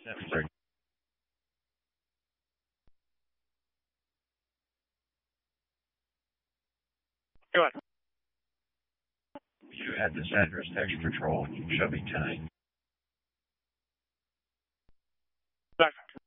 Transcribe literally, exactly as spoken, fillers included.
seven thirty. Go ahead. You had this address text patrol. Show me tonight. Back.